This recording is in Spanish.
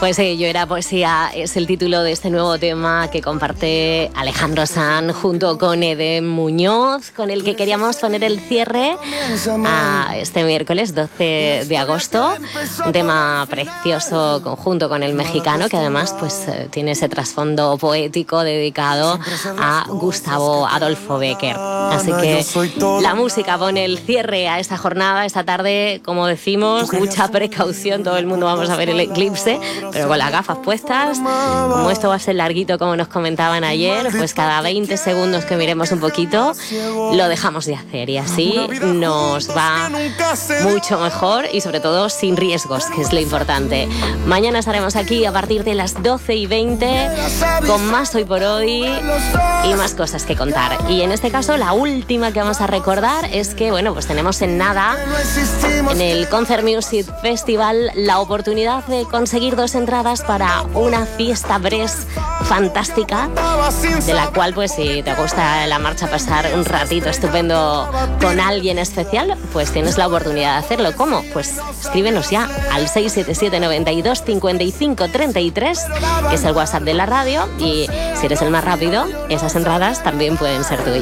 Pues sí, Yo era poesía es el título de este nuevo tema que comparte Alejandro Sanz junto con Eden Muñoz, con el que queríamos poner el cierre a este miércoles 12 de agosto. Un tema precioso conjunto con el mexicano, que además pues tiene ese trasfondo poético dedicado a Gustavo Adolfo Bécquer. Así que la música pone el cierre a esta jornada, esta tarde, como decimos, mucha precaución, todo el mundo vamos a ver el eclipse, pero con las gafas puestas. Como esto va a ser larguito, como nos comentaban ayer, pues cada 20 segundos que miremos un poquito lo dejamos de hacer y así nos va mucho mejor y sobre todo sin riesgos, que es lo importante. Mañana estaremos aquí a partir de las 12:20 con más Hoy por Hoy y más cosas que contar. Y en este caso la última que vamos a recordar es que, bueno, pues tenemos en nada en el Concert Music Festival la oportunidad de conseguir 2 entradas para una fiesta Bress fantástica, de la cual pues si te gusta la marcha, pasar un ratito estupendo con alguien especial, pues tienes la oportunidad de hacerlo. ¿Cómo? Pues escríbenos ya al 677 92 55 33, que es el WhatsApp de la radio, y si eres el más rápido, esas entradas también pueden ser tuyas.